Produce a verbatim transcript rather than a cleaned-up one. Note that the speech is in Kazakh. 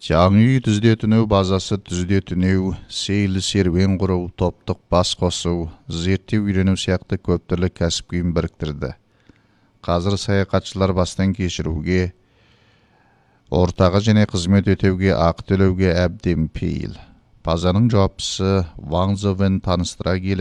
Жаңы үй түздетінеу базасы түздетінеу, сейлі серуен құру, топтық бас қосу, зерттеу үйрену сияқты көптірлі кәсіп күйін біріктірді. Қазір саяхатшылар бастан кешіруге, ортаға және қызмет өтеуге, ақы төлеуге әбден пейіл. Базаның жауапшысы Ван Зовен таныстыра келіп,